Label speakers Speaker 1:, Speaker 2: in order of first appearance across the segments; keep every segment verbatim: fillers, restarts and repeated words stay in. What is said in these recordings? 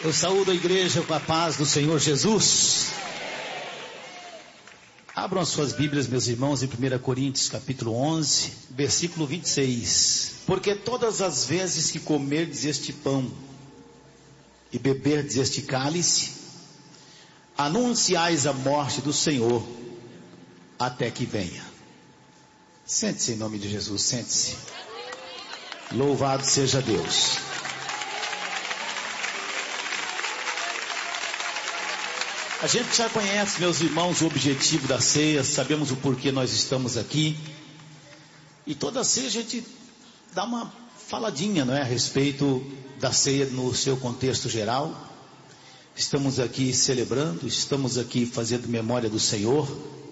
Speaker 1: Eu saúdo a igreja com a paz do Senhor Jesus. Abram as suas Bíblias, meus irmãos, em primeira Coríntios, capítulo onze, versículo vinte e seis. Porque todas as vezes que comerdes este pão e beberdes este cálice, anunciais a morte do Senhor até que venha. Sente-se em nome de Jesus, sente-se. Louvado seja Deus. A gente já conhece, meus irmãos, o objetivo da ceia, sabemos o porquê nós estamos aqui. E toda ceia a gente dá uma faladinha, não é, a respeito da ceia no seu contexto geral. Estamos aqui celebrando, estamos aqui fazendo memória do Senhor.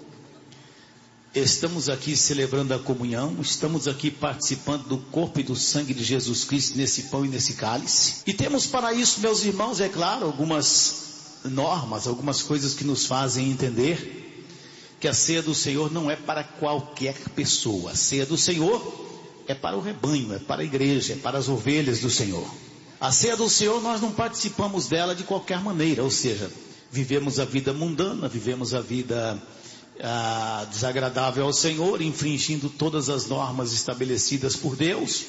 Speaker 1: Estamos aqui celebrando a comunhão, estamos aqui participando do corpo e do sangue de Jesus Cristo nesse pão e nesse cálice. E temos para isso, meus irmãos, é claro, algumas normas, algumas coisas que nos fazem entender que a ceia do Senhor não é para qualquer pessoa. A ceia do Senhor é para o rebanho, é para a igreja, é para as ovelhas do Senhor. A ceia do Senhor nós não participamos dela de qualquer maneira, ou seja, vivemos a vida mundana, vivemos a vida ah, desagradável ao Senhor, infringindo todas as normas estabelecidas por Deus,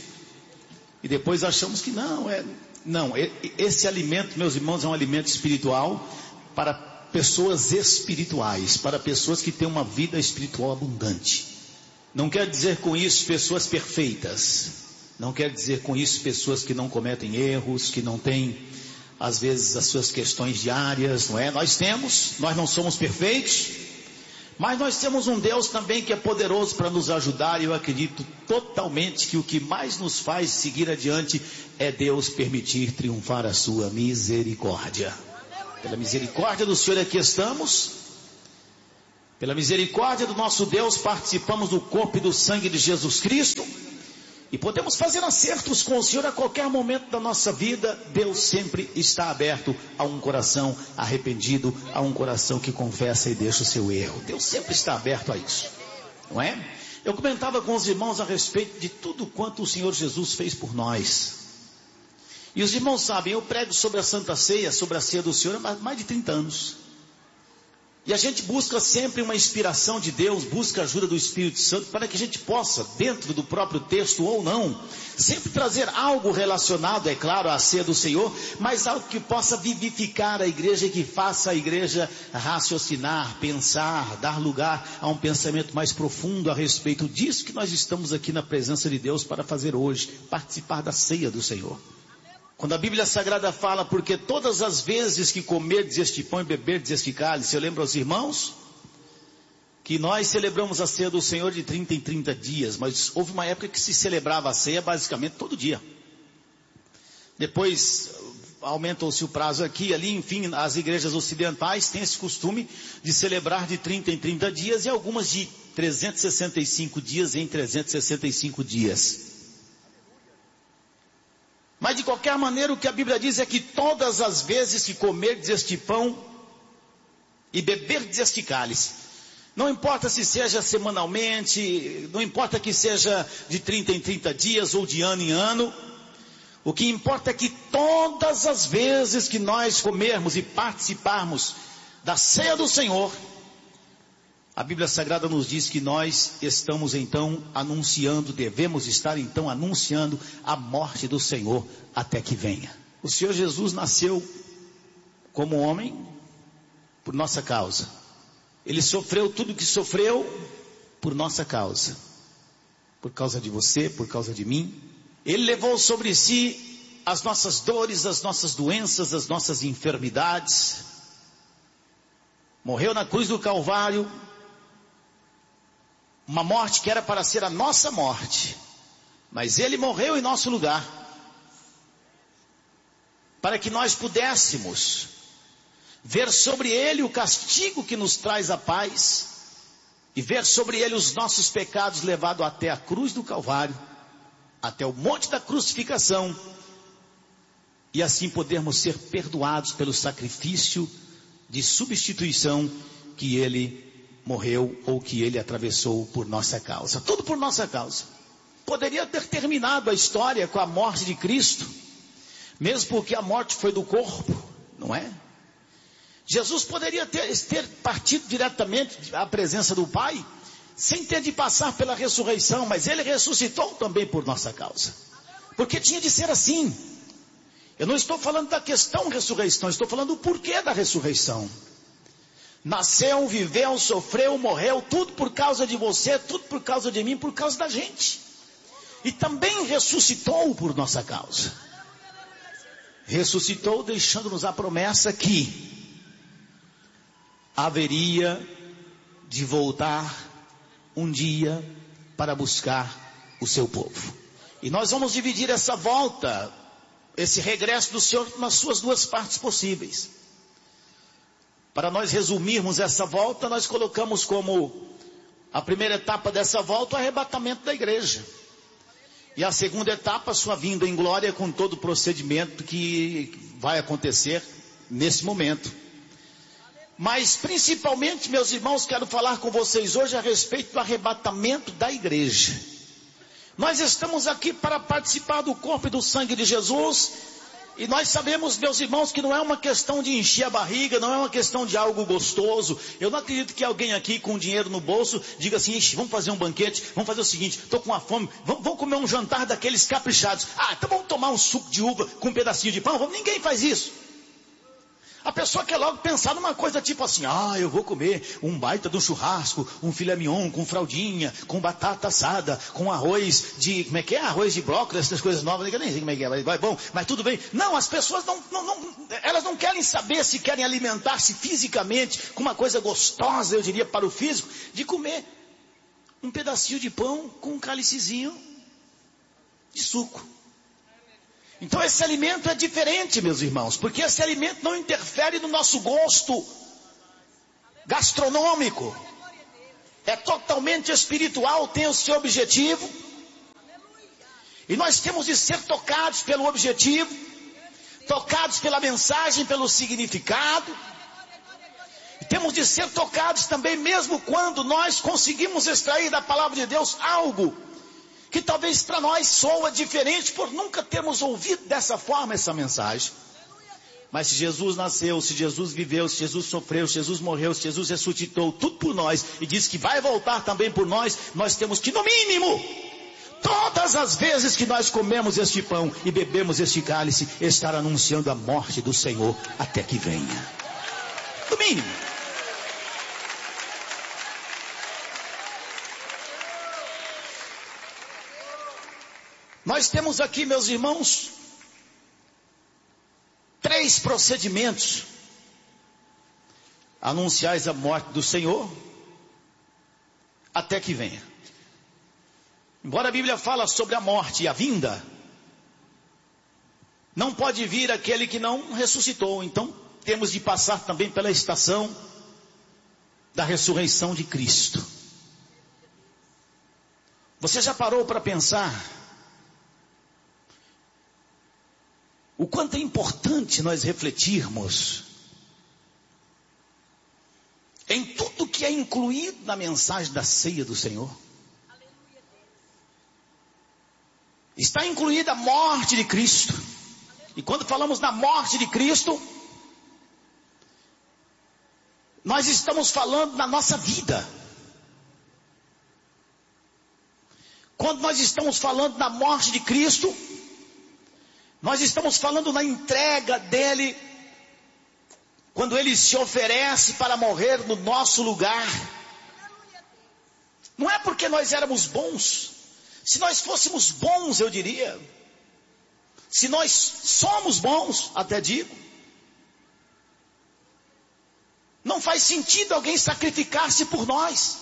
Speaker 1: e depois achamos que não, é... Não, esse alimento, meus irmãos, é um alimento espiritual para pessoas espirituais, para pessoas que têm uma vida espiritual abundante. Não quer dizer com isso pessoas perfeitas, não quer dizer com isso pessoas que não cometem erros, que não têm, às vezes, as suas questões diárias, não é? Nós temos, nós não somos perfeitos, mas nós temos um Deus também que é poderoso para nos ajudar, e eu acredito totalmente que o que mais nos faz seguir adiante é Deus permitir triunfar a sua misericórdia. Pela misericórdia do Senhor aqui estamos, pela misericórdia do nosso Deus participamos do corpo e do sangue de Jesus Cristo, e podemos fazer acertos com o Senhor a qualquer momento da nossa vida. Deus sempre está aberto a um coração arrependido, a um coração que confessa e deixa o seu erro. Deus sempre está aberto a isso, não é? Eu comentava com os irmãos a respeito de tudo quanto o Senhor Jesus fez por nós. E os irmãos sabem, eu prego sobre a Santa Ceia, sobre a ceia do Senhor há mais de trinta anos. E a gente busca sempre uma inspiração de Deus, busca a ajuda do Espírito Santo, para que a gente possa, dentro do próprio texto ou não, sempre trazer algo relacionado, é claro, à ceia do Senhor, mas algo que possa vivificar a igreja e que faça a igreja raciocinar, pensar, dar lugar a um pensamento mais profundo a respeito disso que nós estamos aqui na presença de Deus para fazer hoje, participar da ceia do Senhor. Quando a Bíblia Sagrada fala, porque todas as vezes que comerdes este pão e beberdes este cálice, eu lembro aos irmãos que nós celebramos a ceia do Senhor de trinta em trinta dias, mas houve uma época que se celebrava a ceia basicamente todo dia. Depois aumentou-se o prazo aqui e ali, enfim, as igrejas ocidentais têm esse costume de celebrar de trinta em trinta dias e algumas de trezentos e sessenta e cinco dias em trezentos e sessenta e cinco dias. Mas de qualquer maneira o que a Bíblia diz é que todas as vezes que comerdes este pão e beberdes este cálice, não importa se seja semanalmente, não importa que seja de trinta em trinta dias ou de ano em ano, o que importa é que todas as vezes que nós comermos e participarmos da ceia do Senhor, a Bíblia Sagrada nos diz que nós estamos então anunciando, devemos estar então anunciando a morte do Senhor até que venha. O Senhor Jesus nasceu como homem por nossa causa. Ele sofreu tudo o que sofreu por nossa causa. Por causa de você, por causa de mim. Ele levou sobre si as nossas dores, as nossas doenças, as nossas enfermidades. Morreu na cruz do Calvário. Uma morte que era para ser a nossa morte, mas Ele morreu em nosso lugar, para que nós pudéssemos ver sobre Ele o castigo que nos traz a paz, e ver sobre Ele os nossos pecados levados até a cruz do Calvário, até o monte da crucificação, e assim podermos ser perdoados pelo sacrifício de substituição que Ele morreu ou que Ele atravessou por nossa causa. Tudo por nossa causa. Poderia ter terminado a história com a morte de Cristo, mesmo porque a morte foi do corpo, não é? Jesus poderia ter, ter partido diretamente à presença do Pai, sem ter de passar pela ressurreição, mas ele ressuscitou também por nossa causa, porque tinha de ser assim. Eu não estou falando da questão ressurreição, estou falando do porquê da ressurreição. Nasceu, viveu, sofreu, morreu, tudo por causa de você, tudo por causa de mim, por causa da gente. E também ressuscitou por nossa causa. Ressuscitou deixando-nos a promessa que haveria de voltar um dia para buscar o seu povo. E nós vamos dividir essa volta, esse regresso do Senhor, nas suas duas partes possíveis. Para nós resumirmos essa volta, nós colocamos como a primeira etapa dessa volta o arrebatamento da igreja. E a segunda etapa, sua vinda em glória, com todo o procedimento que vai acontecer nesse momento. Mas principalmente, meus irmãos, quero falar com vocês hoje a respeito do arrebatamento da igreja. Nós estamos aqui para participar do corpo e do sangue de Jesus. E nós sabemos, meus irmãos, que não é uma questão de encher a barriga, não é uma questão de algo gostoso. Eu não acredito que alguém aqui com dinheiro no bolso diga assim: ixi, vamos fazer um banquete, vamos fazer o seguinte, estou com uma fome, vamos, vamos comer um jantar daqueles caprichados. Ah, então vamos tomar um suco de uva com um pedacinho de pão. Vamos. Ninguém faz isso. A pessoa quer logo pensar numa coisa tipo assim: ah, eu vou comer um baita de um churrasco, um filé mignon com fraldinha, com batata assada, com arroz de, como é que é? Arroz de brócolis, essas coisas novas, eu nem sei como é que é, mas vai bom, mas tudo bem. Não, as pessoas não, não, não, elas não querem saber se querem alimentar-se fisicamente com uma coisa gostosa, eu diria, para o físico, de comer um pedacinho de pão com um cálicezinho de suco. Então esse alimento é diferente, meus irmãos, porque esse alimento não interfere no nosso gosto gastronômico. É totalmente espiritual, tem o seu objetivo. E nós temos de ser tocados pelo objetivo, tocados pela mensagem, pelo significado. E temos de ser tocados também mesmo quando nós conseguimos extrair da palavra de Deus algo que talvez para nós soa diferente por nunca termos ouvido dessa forma essa mensagem. Mas se Jesus nasceu, se Jesus viveu, se Jesus sofreu, se Jesus morreu, se Jesus ressuscitou, tudo por nós, e diz que vai voltar também por nós, nós temos que, no mínimo, todas as vezes que nós comemos este pão e bebemos este cálice, estar anunciando a morte do Senhor até que venha. No mínimo. Nós temos aqui, meus irmãos, três procedimentos anunciais a morte do Senhor até que venha. Embora a Bíblia fala sobre a morte e a vinda, não pode vir aquele que não ressuscitou. Então temos de passar também pela estação da ressurreição de Cristo. Você já parou para pensar o quanto é importante nós refletirmos em tudo que é incluído na mensagem da ceia do Senhor? Está incluída a morte de Cristo. E quando falamos na morte de Cristo, nós estamos falando na nossa vida. Quando nós estamos falando na morte de Cristo, nós estamos falando na entrega dele, quando ele se oferece para morrer no nosso lugar. Não é porque nós éramos bons. Se nós fôssemos bons, eu diria. Se nós somos bons, até digo. Não faz sentido alguém sacrificar-se por nós.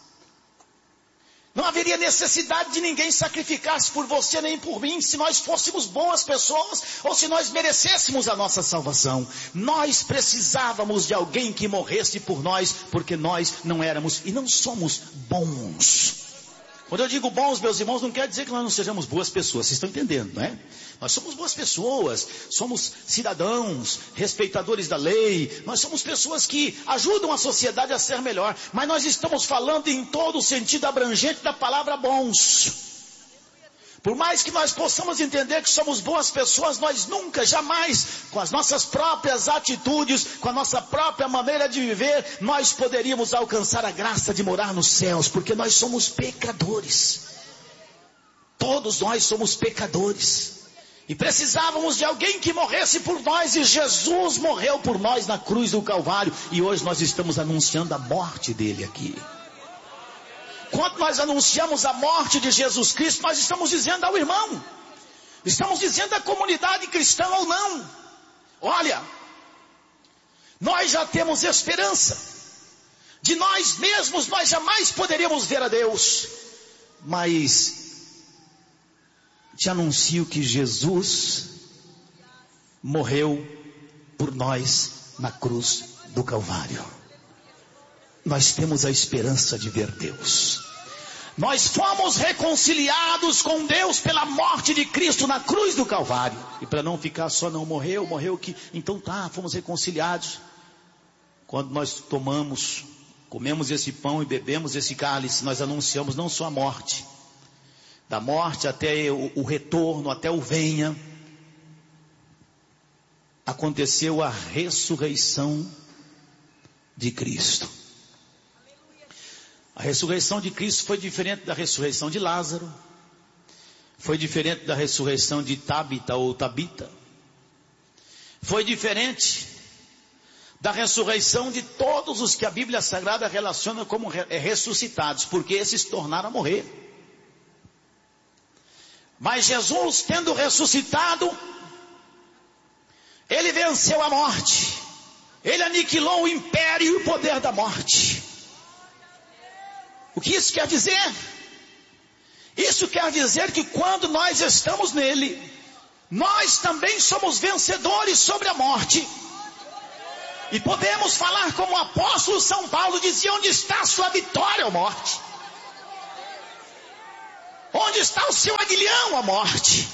Speaker 1: Não haveria necessidade de ninguém sacrificar-se por você nem por mim, se nós fôssemos boas pessoas ou se nós merecêssemos a nossa salvação. Nós precisávamos de alguém que morresse por nós, porque nós não éramos e não somos bons. Quando eu digo bons, meus irmãos, não quer dizer que nós não sejamos boas pessoas, vocês estão entendendo, não é? Nós somos boas pessoas, somos cidadãos, respeitadores da lei, nós somos pessoas que ajudam a sociedade a ser melhor, mas nós estamos falando em todo o sentido abrangente da palavra bons. Por mais que nós possamos entender que somos boas pessoas, nós nunca, jamais, com as nossas próprias atitudes, com a nossa própria maneira de viver, nós poderíamos alcançar a graça de morar nos céus, porque nós somos pecadores. Todos nós somos pecadores. E precisávamos de alguém que morresse por nós, e Jesus morreu por nós na cruz do Calvário, e hoje nós estamos anunciando a morte dele aqui. Quando nós anunciamos a morte de Jesus Cristo, nós estamos dizendo ao irmão, estamos dizendo à comunidade cristã ou não, olha, nós já temos esperança, de nós mesmos nós jamais poderíamos ver a Deus, mas te anuncio que Jesus morreu por nós na cruz do Calvário. Nós temos a esperança de ver Deus. Nós fomos reconciliados com Deus pela morte de Cristo na cruz do Calvário. E para não ficar só não morreu, morreu que... Então tá, fomos reconciliados. Quando nós tomamos, comemos esse pão e bebemos esse cálice, nós anunciamos não só a morte. Da morte até o, o retorno, até o venha. Aconteceu a ressurreição de Cristo. A ressurreição de Cristo foi diferente da ressurreição de Lázaro, foi diferente da ressurreição de Tabita ou Tabita, foi diferente da ressurreição de todos os que a Bíblia Sagrada relaciona como ressuscitados, porque esses tornaram a morrer. Mas Jesus, tendo ressuscitado, ele venceu a morte, ele aniquilou o império e o poder da morte. O que isso quer dizer? Isso quer dizer que quando nós estamos nele, nós também somos vencedores sobre a morte. E podemos falar como o apóstolo São Paulo dizia: onde está a sua vitória, ó morte? Onde está o seu aguilhão, ó morte?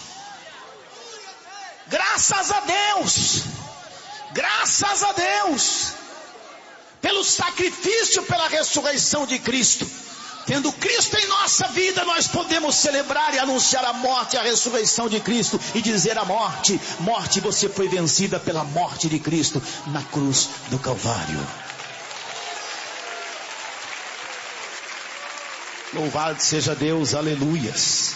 Speaker 1: Graças a Deus, graças a Deus, pelo sacrifício, pela ressurreição de Cristo. Tendo Cristo em nossa vida, nós podemos celebrar e anunciar a morte e a ressurreição de Cristo. E dizer à morte: morte, você foi vencida pela morte de Cristo na cruz do Calvário. Louvado seja Deus, aleluias.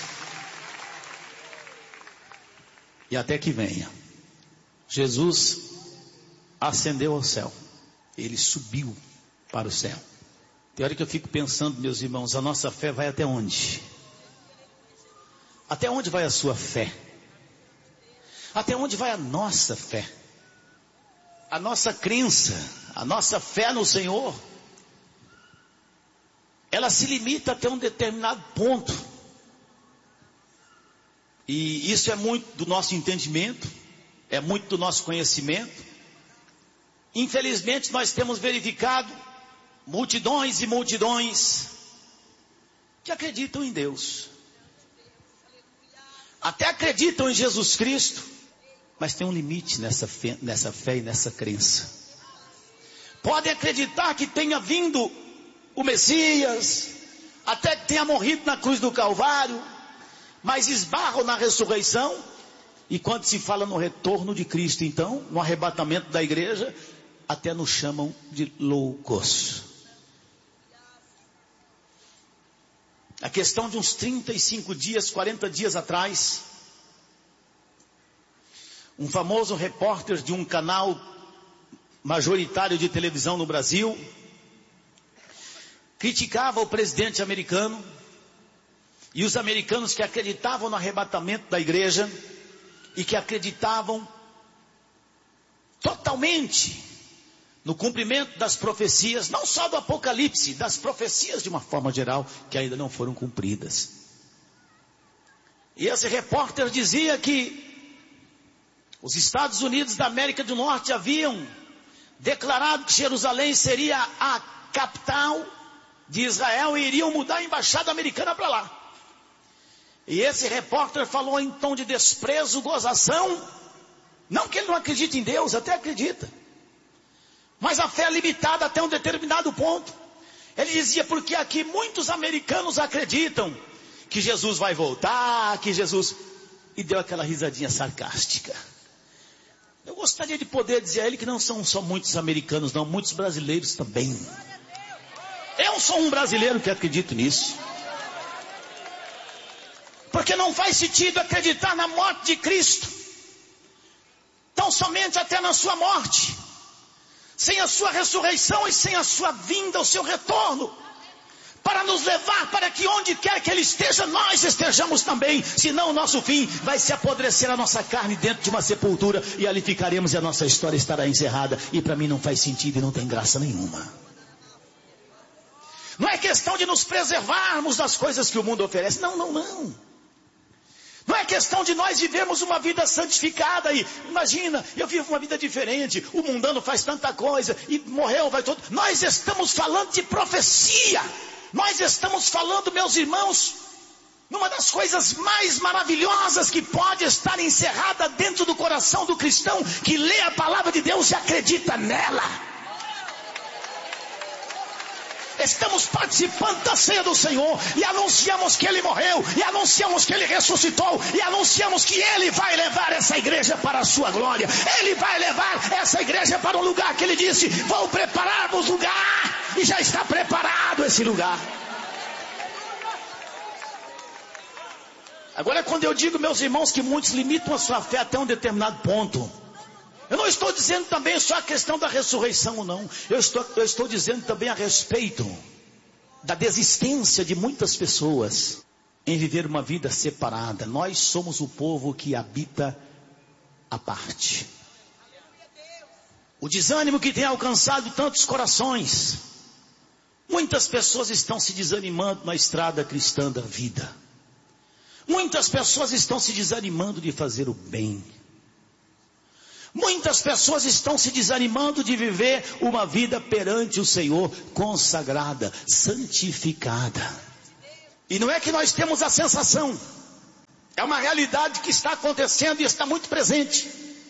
Speaker 1: E até que venha. Jesus ascendeu ao céu. Ele subiu para o céu. Tem hora que eu fico pensando, meus irmãos, a nossa fé vai até onde? Até onde vai a sua fé? Até onde vai a nossa fé? A nossa crença, a nossa fé no Senhor, ela se limita até um determinado ponto. E isso é muito do nosso entendimento, é muito do nosso conhecimento. Infelizmente nós temos verificado multidões e multidões que acreditam em Deus, até acreditam em Jesus Cristo, mas tem um limite nessa fé, nessa fé e nessa crença. Podem acreditar que tenha vindo o Messias, até que tenha morrido na cruz do Calvário, mas esbarram na ressurreição. E quando se fala no retorno de Cristo, então, no arrebatamento da igreja, até nos chamam de loucos. A questão de uns trinta e cinco dias, quarenta dias atrás, um famoso repórter de um canal majoritário de televisão no Brasil criticava o presidente americano e os americanos que acreditavam no arrebatamento da igreja e que acreditavam totalmente no cumprimento das profecias, não só do Apocalipse, das profecias de uma forma geral, que ainda não foram cumpridas. E esse repórter dizia que os Estados Unidos da América do Norte haviam declarado que Jerusalém seria a capital de Israel e iriam mudar a embaixada americana para lá. E esse repórter falou em tom de desprezo, gozação, não que ele não acredite em Deus, até acredita, mas a fé é limitada até um determinado ponto. Ele dizia: porque aqui muitos americanos acreditam que Jesus vai voltar, que Jesus... E deu aquela risadinha sarcástica. Eu gostaria de poder dizer a ele que não são só muitos americanos, não, muitos brasileiros também. Eu sou um brasileiro que acredito nisso. Porque não faz sentido acreditar na morte de Cristo, tão somente até na sua morte, sem a sua ressurreição e sem a sua vinda, o seu retorno, para nos levar para que onde quer que Ele esteja, nós estejamos também. Senão o nosso fim vai se apodrecer a nossa carne dentro de uma sepultura, e ali ficaremos e a nossa história estará encerrada. E para mim não faz sentido e não tem graça nenhuma. Não é questão de nos preservarmos das coisas que o mundo oferece. Não, não, não. Não é questão de nós vivermos uma vida santificada e, imagina, eu vivo uma vida diferente, o mundano faz tanta coisa e morreu, vai todo. Nós estamos falando de profecia. Nós estamos falando, meus irmãos, numa das coisas mais maravilhosas que pode estar encerrada dentro do coração do cristão, que lê a palavra de Deus e acredita nela. Estamos participando da ceia do Senhor e anunciamos que Ele morreu, e anunciamos que Ele ressuscitou, e anunciamos que Ele vai levar essa igreja para a sua glória. Ele vai levar essa igreja para um lugar que Ele disse: vou preparar-vos lugar, e já está preparado esse lugar. Agora, quando eu digo, meus irmãos, que muitos limitam a sua fé até um determinado ponto, eu não estou dizendo também só a questão da ressurreição, não. Eu estou, eu estou dizendo também a respeito da desistência de muitas pessoas em viver uma vida separada. Nós somos o povo que habita à parte. O desânimo que tem alcançado tantos corações. Muitas pessoas estão se desanimando na estrada cristã da vida. Muitas pessoas estão se desanimando de fazer o bem. Muitas pessoas estão se desanimando de viver uma vida perante o Senhor, consagrada, santificada. E não é que nós temos a sensação, é uma realidade que está acontecendo e está muito presente.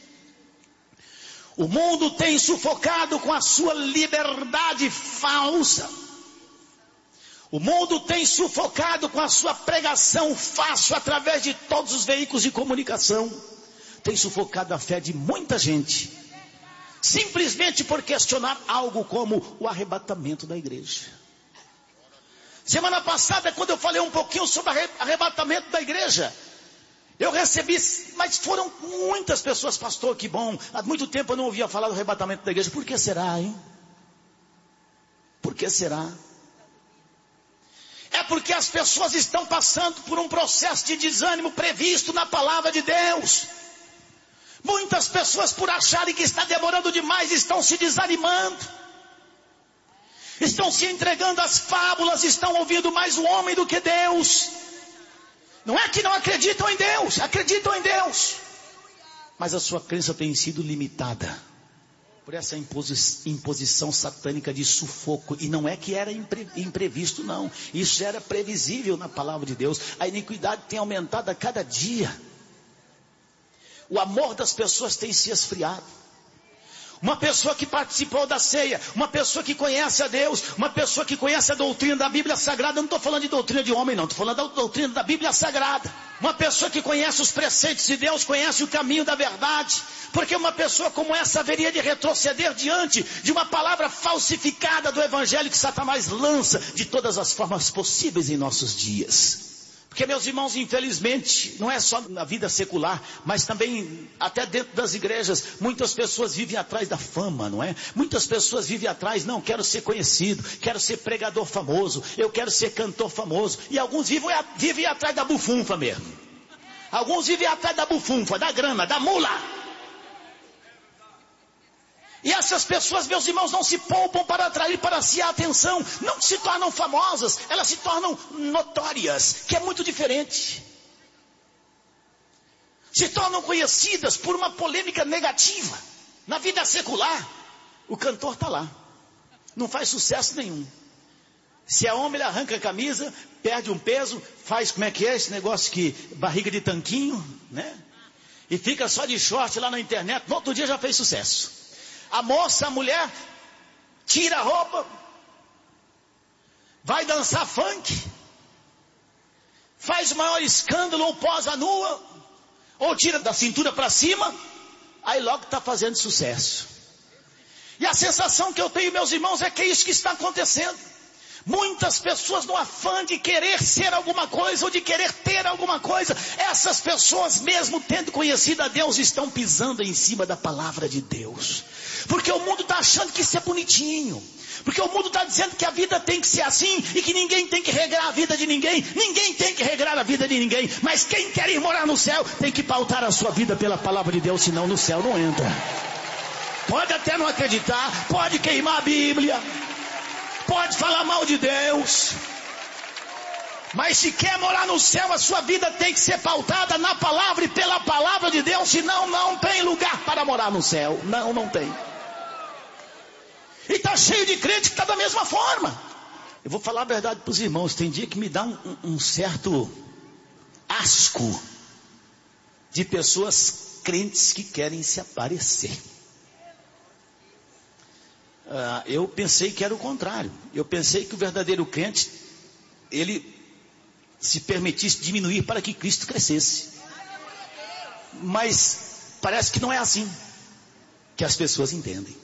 Speaker 1: O mundo tem sufocado com a sua liberdade falsa. O mundo tem sufocado com a sua pregação fácil através de todos os veículos de comunicação. Tem sufocado a fé de muita gente, simplesmente por questionar algo como o arrebatamento da igreja. Semana passada, quando eu falei um pouquinho sobre o arrebatamento da igreja, eu recebi, mas foram muitas pessoas: pastor, que bom, há muito tempo eu não ouvia falar do arrebatamento da igreja. Por que será, hein? Por que será? É porque as pessoas estão passando por um processo de desânimo previsto na palavra de Deus. Muitas pessoas, por acharem que está demorando demais, estão se desanimando. Estão se entregando às fábulas, estão ouvindo mais o homem do que Deus. Não é que não acreditam em Deus, acreditam em Deus. Mas a sua crença tem sido limitada por essa imposi- imposição satânica de sufoco. E não é que era impre- imprevisto, não. Isso era previsível na palavra de Deus. A iniquidade tem aumentado a cada dia. O amor das pessoas tem se esfriado. Uma pessoa que participou da ceia, uma pessoa que conhece a Deus, uma pessoa que conhece a doutrina da Bíblia Sagrada. Eu não estou falando de doutrina de homem, não. Estou falando da doutrina da Bíblia Sagrada. Uma pessoa que conhece os preceitos de Deus, conhece o caminho da verdade. Porque uma pessoa como essa haveria de retroceder diante de uma palavra falsificada do Evangelho que Satanás lança de todas as formas possíveis em nossos dias. Porque, meus irmãos, infelizmente, não é só na vida secular, mas também até dentro das igrejas, muitas pessoas vivem atrás da fama, não é? Muitas pessoas vivem atrás: não, quero ser conhecido, quero ser pregador famoso, eu quero ser cantor famoso. E alguns vivem, vivem atrás da bufunfa mesmo. Alguns vivem atrás da bufunfa, da grana, da mula. E essas pessoas, meus irmãos, não se poupam para atrair para si a atenção. Não se tornam famosas, elas se tornam notórias, que é muito diferente. Se tornam conhecidas por uma polêmica negativa. Na vida secular, o cantor está lá, não faz sucesso nenhum. Se é homem, ele arranca a camisa, perde um peso, faz, como é que é esse negócio que, barriga de tanquinho, né? E fica só de short lá na internet, no outro dia já fez sucesso. A moça, a mulher, tira a roupa, vai dançar funk, faz o maior escândalo, ou posa nua, ou tira da cintura para cima, aí logo está fazendo sucesso. E a sensação que eu tenho, meus irmãos, é que é isso que está acontecendo. Muitas pessoas no afã de querer ser alguma coisa, ou de querer ter alguma coisa, essas pessoas mesmo tendo conhecido a Deus, estão pisando em cima da palavra de Deus. Porque o mundo está achando que isso é bonitinho. Porque o mundo está dizendo que a vida tem que ser assim, e que ninguém tem que regrar a vida de ninguém. Ninguém tem que regrar a vida de ninguém. Mas quem quer ir morar no céu, tem que pautar a sua vida pela palavra de Deus, senão no céu não entra. Pode até não acreditar, pode queimar a Bíblia, pode falar mal de Deus, mas se quer morar no céu, a sua vida tem que ser pautada na palavra e pela palavra de Deus, senão não tem lugar para morar no céu. Não, não tem. E está cheio de crente que está da mesma forma. Eu vou falar a verdade para os irmãos, tem dia que me dá um, um certo asco de pessoas crentes que querem se aparecer. Uh, eu pensei que era o contrário. Eu pensei que o verdadeiro crente, ele se permitisse diminuir para que Cristo crescesse. Mas parece que não é assim que as pessoas entendem.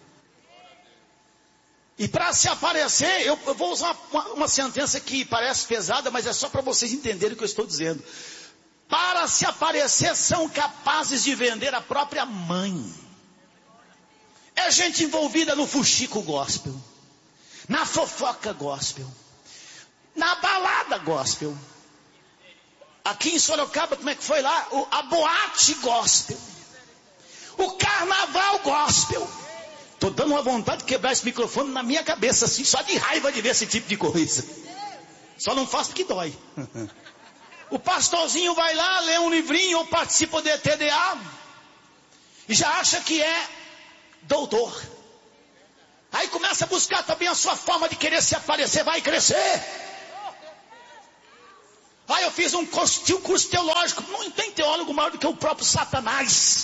Speaker 1: E para se aparecer, eu, eu vou usar uma, uma sentença que parece pesada, mas é só para vocês entenderem o que eu estou dizendo. Para se aparecer, são capazes de vender a própria mãe. É gente envolvida no fuxico gospel, na fofoca gospel, na balada gospel. Aqui em Sorocaba, como é que foi lá? O, a boate gospel, o carnaval gospel. Estou dando uma vontade de quebrar esse microfone na minha cabeça, assim, só de raiva de ver esse tipo de coisa. Só não faço porque dói. O pastorzinho vai lá, lê um livrinho ou participa do T D A e já acha que é doutor. Aí começa a buscar também a sua forma de querer se aparecer. Vai crescer. Aí eu fiz um curso, um curso teológico. Não tem teólogo maior do que o próprio Satanás.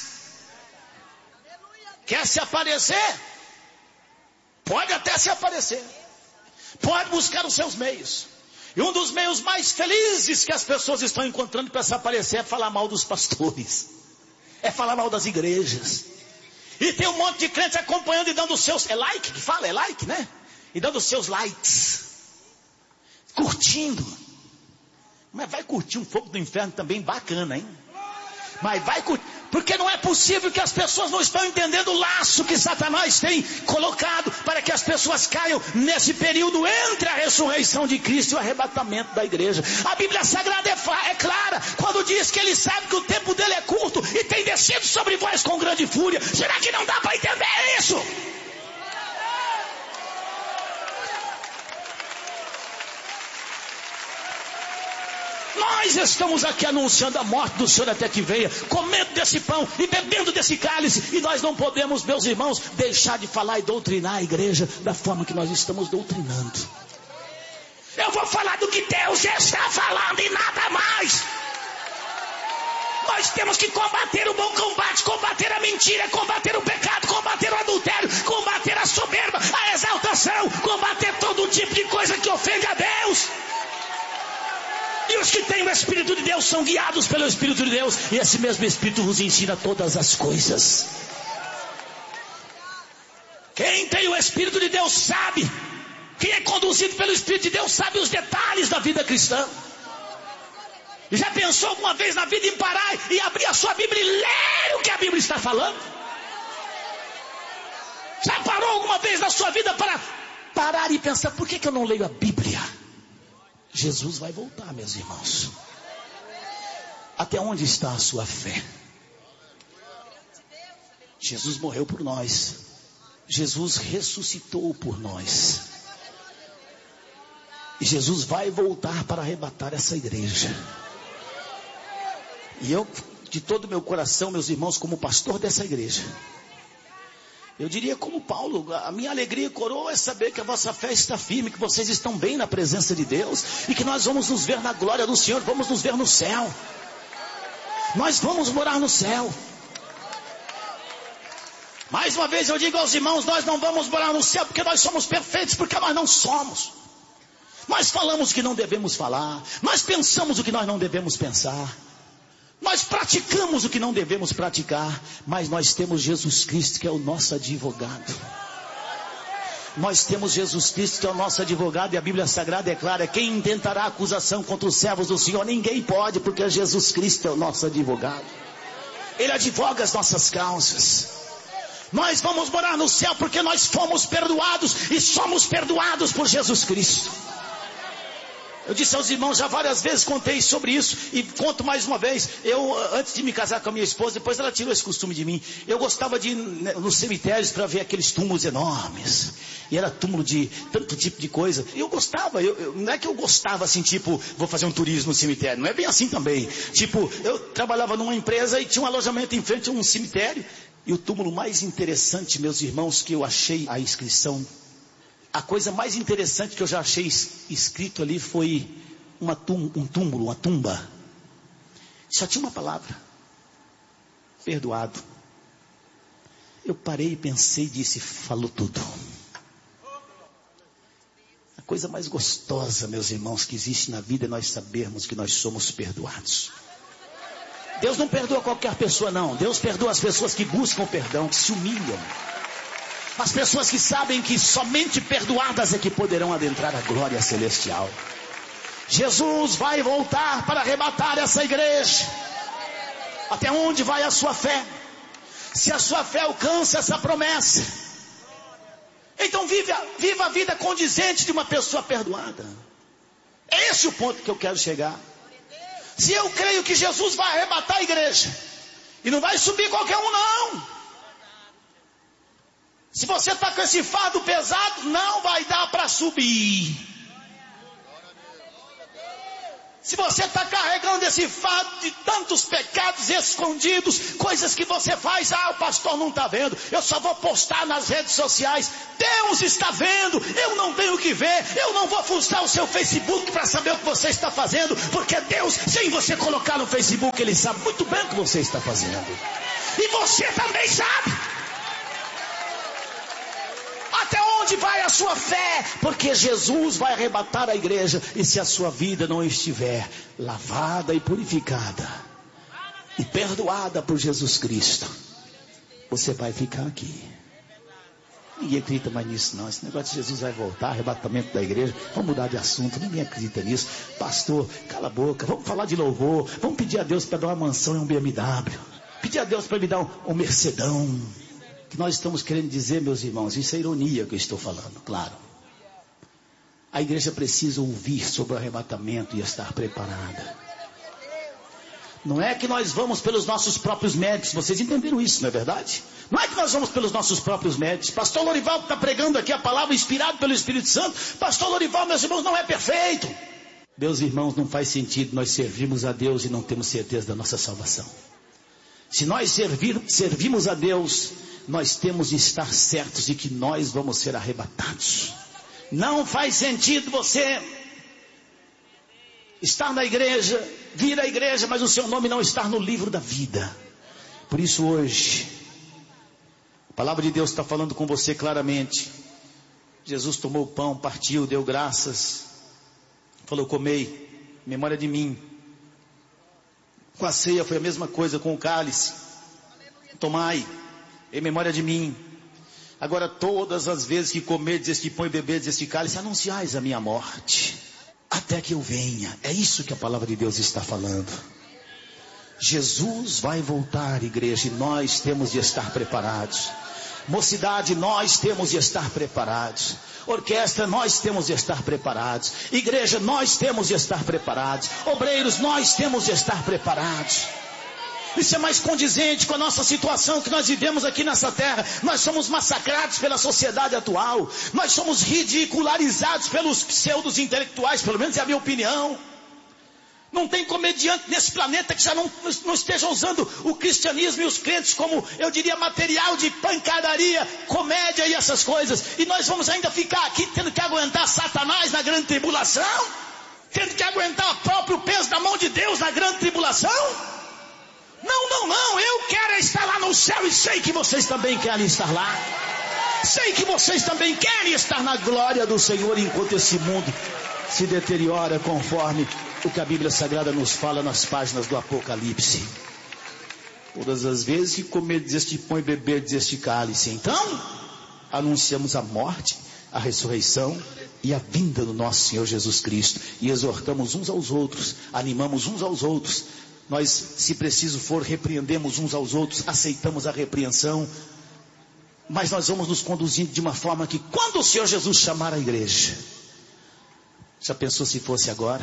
Speaker 1: Quer se aparecer? Pode até se aparecer. Pode buscar os seus meios. E um dos meios mais felizes que as pessoas estão encontrando para se aparecer é falar mal dos pastores. É falar mal das igrejas. E tem um monte de crentes acompanhando e dando os seus... É like que fala? É like, né? E dando os seus likes. Curtindo. Mas vai curtir um fogo do inferno também bacana, hein? Mas vai curtir. Porque não é possível que as pessoas não estão entendendo o laço que Satanás tem colocado para que as pessoas caiam nesse período entre a ressurreição de Cristo e o arrebatamento da igreja. A Bíblia Sagrada é, é clara quando diz que ele sabe que o tempo dele é curto e tem descido sobre vós com grande fúria. Será que não dá para entender isso? Nós estamos aqui anunciando a morte do Senhor até que venha, comendo desse pão e bebendo desse cálice, e nós não podemos, meus irmãos, deixar de falar e doutrinar a igreja da forma que nós estamos doutrinando. Eu vou falar do que Deus já está falando e nada mais. Nós temos que combater o bom combate, combater a mentira, combater o pecado, combater o adultério, combater a soberba, a exaltação, combater todo tipo de coisa que ofende a Deus. E os que têm o Espírito de Deus são guiados pelo Espírito de Deus. E esse mesmo Espírito vos ensina todas as coisas. Quem tem o Espírito de Deus sabe. Quem é conduzido pelo Espírito de Deus sabe os detalhes da vida cristã. Já pensou alguma vez na vida em parar e abrir a sua Bíblia e ler o que a Bíblia está falando? Já parou alguma vez na sua vida para parar e pensar, por que que eu não leio a Bíblia? Jesus vai voltar, meus irmãos. Até onde está a sua fé? Jesus morreu por nós. Jesus ressuscitou por nós. E Jesus vai voltar para arrebatar essa igreja. E eu, de todo o meu coração, meus irmãos, como pastor dessa igreja, eu diria como Paulo, a minha alegria e coroa é saber que a vossa fé está firme, que vocês estão bem na presença de Deus, e que nós vamos nos ver na glória do Senhor, vamos nos ver no céu. Nós vamos morar no céu. Mais uma vez eu digo aos irmãos, nós não vamos morar no céu porque nós somos perfeitos, porque nós não somos. Nós falamos o que não devemos falar. Nós pensamos o que nós não devemos pensar. Nós praticamos o que não devemos praticar. Mas nós temos Jesus Cristo, que é o nosso advogado. Nós temos Jesus Cristo, que é o nosso advogado, e a Bíblia Sagrada declara: quem intentará acusação contra os servos do Senhor? Ninguém pode, porque Jesus Cristo é o nosso advogado. Ele advoga as nossas causas. Nós vamos morar no céu porque nós fomos perdoados e somos perdoados por Jesus Cristo. Eu disse aos irmãos, já várias vezes contei sobre isso, e conto mais uma vez. Eu, antes de me casar com a minha esposa, depois ela tirou esse costume de mim, eu gostava de ir nos cemitérios para ver aqueles túmulos enormes, e era túmulo de tanto tipo de coisa. Eu gostava, eu, eu, não é que eu gostava assim, tipo, vou fazer um turismo no cemitério, não é bem assim também. Tipo, eu trabalhava numa empresa e tinha um alojamento em frente a um cemitério, e o túmulo mais interessante, meus irmãos, que eu achei a inscrição, a coisa mais interessante que eu já achei escrito ali foi uma tum, um túmulo, uma tumba. Só tinha uma palavra: perdoado. Eu parei e pensei e disse: falou tudo. A coisa mais gostosa, meus irmãos, que existe na vida é nós sabermos que nós somos perdoados. Deus não perdoa qualquer pessoa, não. Deus perdoa as pessoas que buscam perdão, que se humilham. As pessoas que sabem que somente perdoadas é que poderão adentrar a glória celestial. Jesus vai voltar para arrebatar essa igreja. Até onde vai a sua fé? Se a sua fé alcança essa promessa, então viva, viva a vida condizente de uma pessoa perdoada. É esse o ponto que eu quero chegar. Se eu creio que Jesus vai arrebatar a igreja, e não vai subir qualquer um, não. Se você está com esse fardo pesado, não vai dar para subir. Se você está carregando esse fardo de tantos pecados escondidos, coisas que você faz, ah, o pastor não está vendo, eu só vou postar nas redes sociais. Deus está vendo, eu não tenho que ver, eu não vou fuçar o seu Facebook para saber o que você está fazendo, porque Deus, sem você colocar no Facebook, Ele sabe muito bem o que você está fazendo. E você também sabe. Até onde vai a sua fé? Porque Jesus vai arrebatar a igreja. E se a sua vida não estiver lavada e purificada e perdoada por Jesus Cristo, você vai ficar aqui. Ninguém acredita mais nisso, não. Esse negócio de Jesus vai voltar, arrebatamento da igreja, vamos mudar de assunto. Ninguém acredita nisso. Pastor, cala a boca, vamos falar de louvor. Vamos pedir a Deus para dar uma mansão e um B M W. Pedir a Deus para me dar um, um Mercedão. Que nós estamos querendo dizer, meus irmãos, isso é ironia que eu estou falando, claro. A igreja precisa ouvir sobre o arrebatamento e estar preparada. Não é que nós vamos pelos nossos próprios méritos, vocês entenderam isso, não é verdade? Não é que nós vamos pelos nossos próprios méritos. Pastor Lorival está pregando aqui a palavra inspirado pelo Espírito Santo. Pastor Lorival, meus irmãos, não é perfeito. Meus irmãos, não faz sentido nós servirmos a Deus e não temos certeza da nossa salvação. Se nós servir, servimos a Deus, nós temos de estar certos de que nós vamos ser arrebatados. Não faz sentido você estar na igreja, vir à igreja, mas o seu nome não estar no livro da vida. Por isso hoje, a palavra de Deus está falando com você claramente. Jesus tomou o pão, partiu, deu graças, falou: comei, memória de mim. Com a ceia foi a mesma coisa, com o cálice: tomai, em memória de mim. Agora todas as vezes que comerdes este pão e beberdes este cálice, anunciais a minha morte, até que eu venha. É isso que a palavra de Deus está falando. Jesus vai voltar, igreja, e nós temos de estar preparados. Mocidade, nós temos de estar preparados. Orquestra, nós temos de estar preparados. Igreja, nós temos de estar preparados. Obreiros, nós temos de estar preparados. Isso é mais condizente com a nossa situação que nós vivemos aqui nessa terra. Nós somos massacrados pela sociedade atual. Nós somos ridicularizados pelos pseudos intelectuais, pelo menos é a minha opinião. Não tem comediante nesse planeta que já não, não esteja usando o cristianismo e os crentes como, eu diria, material de pancadaria, comédia e essas coisas. E nós vamos ainda ficar aqui tendo que aguentar Satanás na grande tribulação? Tendo que aguentar o próprio peso da mão de Deus na grande tribulação? Não, não, não, eu quero estar lá no céu e sei que vocês também querem estar lá. Sei que vocês também querem estar na glória do Senhor enquanto esse mundo se deteriora conforme o que a Bíblia Sagrada nos fala nas páginas do Apocalipse. Todas as vezes que comerdes este pão e beberdes este cálice, então anunciamos a morte, a ressurreição e a vinda do nosso Senhor Jesus Cristo, e exortamos uns aos outros, animamos uns aos outros. Nós, se preciso for, repreendemos uns aos outros, aceitamos a repreensão, mas nós vamos nos conduzindo de uma forma que, quando o Senhor Jesus chamar a igreja, já pensou se fosse agora?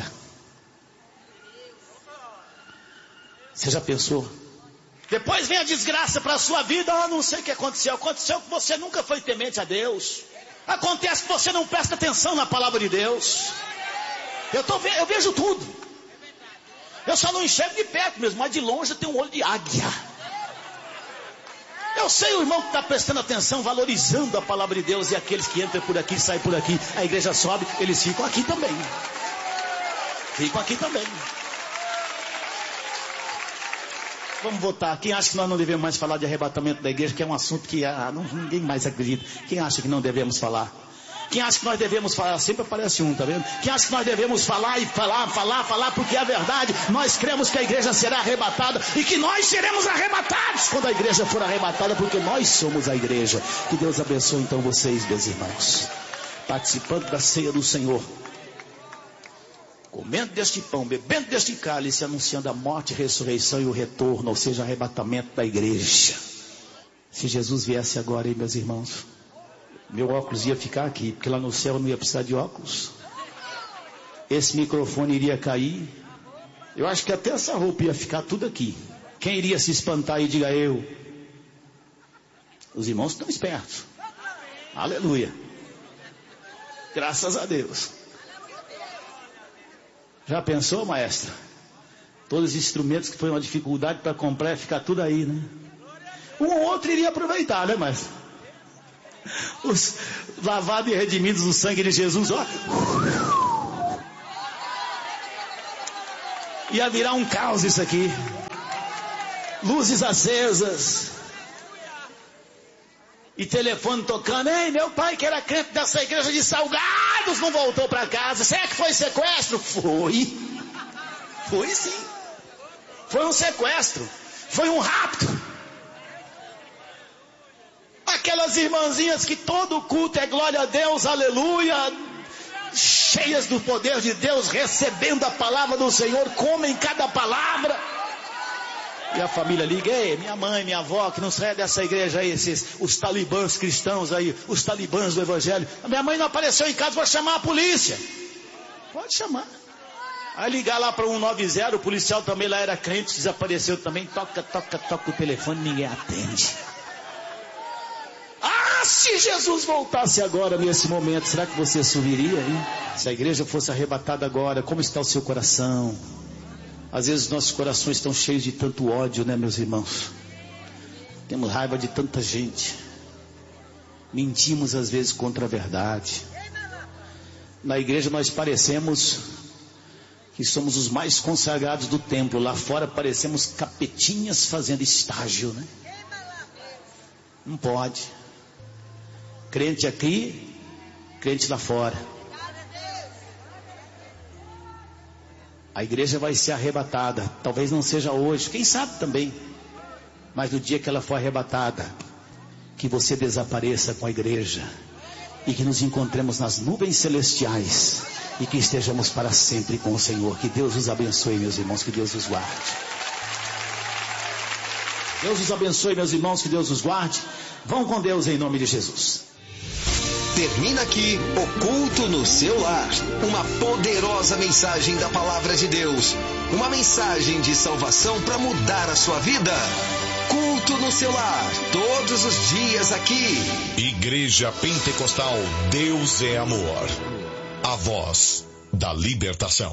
Speaker 1: Você já pensou? Depois vem a desgraça para a sua vida. Ah, não sei o que aconteceu. Aconteceu que você nunca foi temente a Deus. Acontece que você não presta atenção na palavra de Deus. Eu, tô, eu vejo tudo. Eu só não enxergo de perto mesmo, mas de longe eu tenho um olho de águia. Eu sei o irmão que está prestando atenção, valorizando a palavra de Deus, e aqueles que entram por aqui, saem por aqui, a igreja sobe, eles ficam aqui também. Ficam aqui também. Vamos votar. Quem acha que nós não devemos mais falar de arrebatamento da igreja, que é um assunto que ah, não, ninguém mais acredita? Quem acha que não devemos falar? Quem acha que nós devemos falar? Sempre aparece um, tá vendo? Quem acha que nós devemos falar e falar, falar, falar, porque é verdade. Nós cremos que a igreja será arrebatada e que nós seremos arrebatados quando a igreja for arrebatada, porque nós somos a igreja. Que Deus abençoe então vocês, meus irmãos, participando da ceia do Senhor, comendo deste pão, bebendo deste cálice, anunciando a morte, a ressurreição e o retorno, ou seja, o arrebatamento da igreja. Se Jesus viesse agora, hein, meus irmãos, meu óculos ia ficar aqui, porque lá no céu eu não ia precisar de óculos. Esse microfone iria cair. Eu acho que até essa roupa ia ficar tudo aqui. Quem iria se espantar e diga eu? Os irmãos estão espertos. Aleluia. Graças a Deus. Já pensou, maestra? Todos os instrumentos que foi uma dificuldade para comprar, ia ficar tudo aí, né? Um ou outro iria aproveitar, né, maestra? Os lavados e redimidos do sangue de Jesus, ó, ia virar um caos isso aqui. Luzes acesas e telefone tocando. Ei, meu pai, que era crente dessa igreja de Salgados, não voltou para casa. Será que foi sequestro? Foi. Foi sim. Foi um sequestro. Foi um rapto. Aquelas irmãzinhas que todo culto é glória a Deus, aleluia, cheias do poder de Deus, recebendo a palavra do Senhor, comem cada palavra. E a família liga: ei, minha mãe, minha avó, que não sai dessa igreja aí, esses, os talibãs cristãos aí, os talibãs do evangelho. A minha mãe não apareceu em casa, vou chamar a polícia. Pode chamar. Aí ligar lá para um nove zero, o policial também lá era crente, desapareceu também, toca, toca, toca o telefone, ninguém atende. Ah, se Jesus voltasse agora nesse momento, será que você subiria, hein? Se a igreja fosse arrebatada agora, como está o seu coração? Às vezes nossos corações estão cheios de tanto ódio, né, meus irmãos? Temos raiva de tanta gente. Mentimos às vezes contra a verdade. Na igreja nós parecemos que somos os mais consagrados do templo. Lá fora parecemos capetinhas fazendo estágio, né? Não pode. Crente aqui, crente lá fora. A igreja vai ser arrebatada. Talvez não seja hoje, quem sabe também. Mas no dia que ela for arrebatada, que você desapareça com a igreja e que nos encontremos nas nuvens celestiais e que estejamos para sempre com o Senhor. Que Deus os abençoe, meus irmãos, que Deus os guarde. Deus os abençoe, meus irmãos, que Deus os guarde. Vão com Deus em nome de Jesus.
Speaker 2: Termina aqui o culto no seu lar. Uma poderosa mensagem da palavra de Deus. Uma mensagem de salvação para mudar a sua vida. Culto no seu lar, todos os dias aqui.
Speaker 3: Igreja Pentecostal, Deus é amor. A voz da libertação.